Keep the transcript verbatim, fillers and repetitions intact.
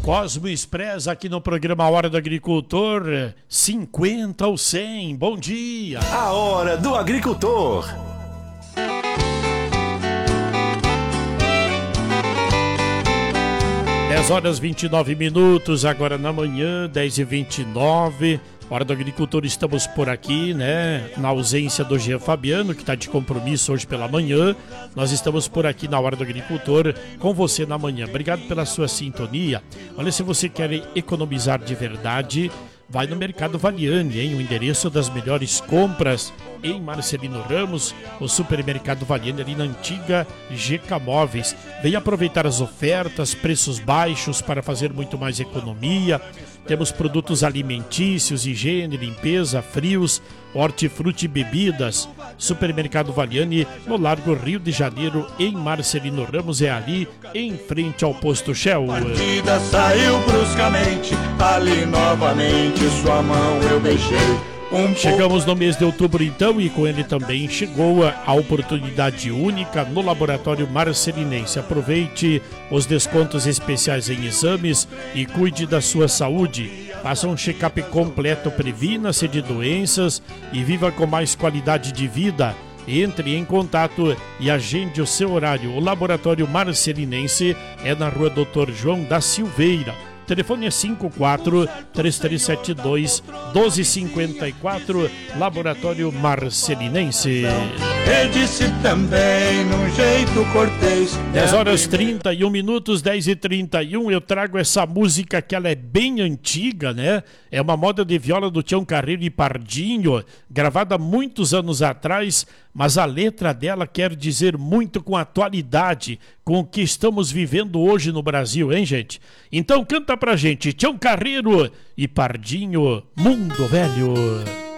Cosmo Express aqui no programa Hora do Agricultor, cinquenta ou cem, bom dia. A Hora do Agricultor. dez horas e vinte e nove minutos, agora na manhã, dez e vinte e nove. Hora do Agricultor, estamos por aqui, né? Na ausência do Jean Fabiano, que está de compromisso hoje pela manhã. Nós estamos por aqui na Hora do Agricultor com você na manhã. Obrigado pela sua sintonia. Olha, se você quer economizar de verdade, vai no Mercado Valiani, hein? O endereço das melhores compras em Marcelino Ramos, o Supermercado Valiani ali na antiga G K Móveis. Venha aproveitar as ofertas, preços baixos para fazer muito mais economia. Temos produtos alimentícios, higiene, limpeza, frios, hortifruti e bebidas. Supermercado Valiani, no Largo Rio de Janeiro, em Marcelino Ramos, é ali, em frente ao Posto Shell. A partida saiu bruscamente, ali novamente sua mão eu beijei. Um Chegamos no mês de outubro então, e com ele também chegou a oportunidade única no Laboratório Marcelinense. Aproveite os descontos especiais em exames e cuide da sua saúde. Faça um check-up completo, previna-se de doenças e viva com mais qualidade de vida. Entre em contato e agende o seu horário. O Laboratório Marcelinense é na Rua Doutor João da Silveira. Telefone é cinco quatro, três três sete dois, um dois cinco quatro, Laboratório Marcelinense. Ele disse também num jeito cortês. dez horas e trinta e um minutos, dez e trinta e um. Eu trago essa música que ela é bem antiga, né? É uma moda de viola do Tião Carreiro e Pardinho, gravada muitos anos atrás, mas a letra dela quer dizer muito com a atualidade, com o que estamos vivendo hoje no Brasil, hein, gente? Então canta pra gente, Tião Carreiro e Pardinho, Mundo Velho.